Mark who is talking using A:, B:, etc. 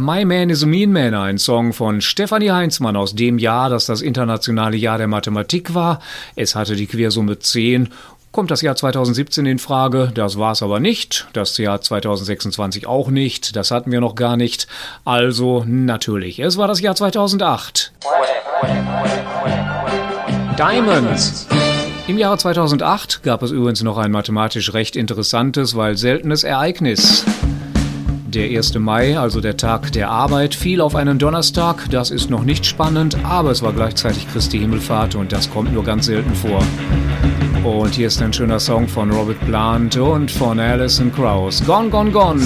A: My Man is a Mean Man, ein Song von Stefanie Heinzmann aus dem Jahr, das das internationale Jahr der Mathematik war. Es hatte die Quersumme 10. Kommt das Jahr 2017 in Frage? Das war es aber nicht. Das Jahr 2026 auch nicht. Das hatten wir noch gar nicht. Also natürlich, es war das Jahr 2008. Diamonds. Im Jahre 2008 gab es übrigens noch ein mathematisch recht interessantes, weil seltenes Ereignis. Der 1. Mai, also der Tag der Arbeit, fiel auf einen Donnerstag. Das ist noch nicht spannend, aber es war gleichzeitig Christi Himmelfahrt und das kommt nur ganz selten vor. Und hier ist ein schöner Song von Robert Plant und von Alison Krauss. Gone, Gone, Gone.